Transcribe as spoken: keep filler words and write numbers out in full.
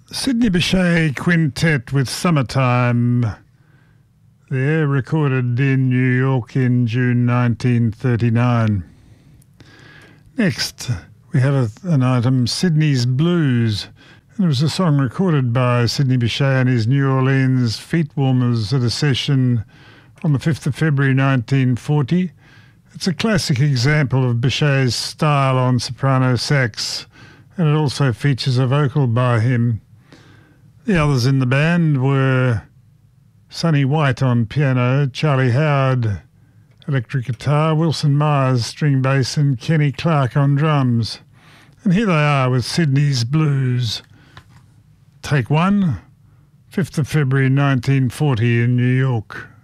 Sidney Bechet Quintet with Summertime, there recorded in New York in June nineteen thirty-nine. Next, we have a, an item, Sydney's Blues. And it was a song recorded by Sidney Bechet and his New Orleans Feet Warmers at a session on the fifth of February nineteen forty. It's a classic example of Bechet's style on soprano sax, and it also features a vocal by him. The others in the band were Sonny White on piano, Charlie Howard electric guitar, Wilson Myers string bass, and Kenny Clark on drums. And here they are with Sydney's Blues. Take one, fifth of February nineteen forty in New York.